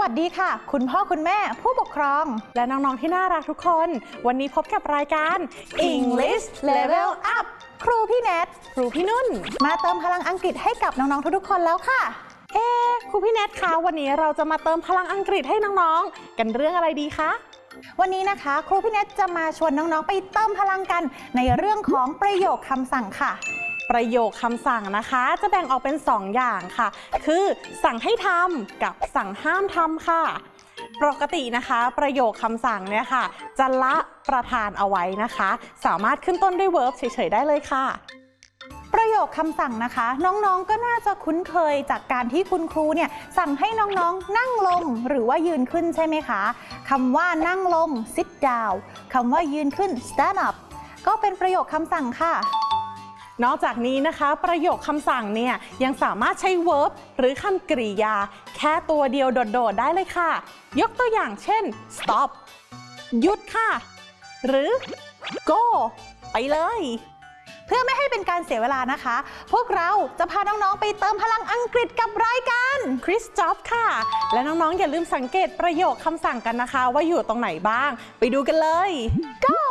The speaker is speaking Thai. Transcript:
วัสดีค่ะคุณพ่อคุณแม่ผู้ปกครองและน้องๆที่น่ารักทุกคนวันนี้พบกับรายการ English Level Up ครูพี่แนทครูพี่นุ่นมาเติมพลังอังกฤษให้กับน้องๆทุกๆคนแล้วค่ะครูพี่แนทคะวันนี้เราจะมาเติมพลังอังกฤษให้น้องๆกันเรื่องอะไรดีคะวันนี้นะคะครูพี่แนทจะมาชวนน้องๆไปเติมพลังกันในเรื่องของประโยคคำสั่งค่ะประโยคคำสั่งนะคะจะแบ่งออกเป็น2อย่างค่ะคือสั่งให้ทำกับสั่งห้ามทำค่ะปกตินะคะประโยคคำสั่งเนี่ยค่ะจะละประธานเอาไว้นะคะสามารถขึ้นต้นด้วย verb เฉยๆได้เลยค่ะประโยคคำสั่งนะคะน้องๆก็น่าจะคุ้นเคยจากการที่คุณครูเนี่ยสั่งให้น้องๆนั่งลงหรือว่ายืนขึ้นใช่ไหมคะคำว่านั่งลง sit down คำว่ายืนขึ้น stand up ก็เป็นประโยคคำสั่งค่ะนอกจากนี้นะคะประโยคคำสั่งเนี่ยยังสามารถใช้ verb หรือคำกริยาแค่ตัวเดียวโดดๆได้เลยค่ะยกตัวอย่างเช่น stop หยุดค่ะหรือ go ไปเลยเพื่อไม่ให้เป็นการเสียเวลานะคะพวกเราจะพาน้องๆไปเติมพลังอังกฤษกับรายการ Chris Job ค่ะและน้องๆอย่าลืมสังเกตประโยคคำสั่งกันนะคะว่าอยู่ตรงไหนบ้างไปดูกันเลย Go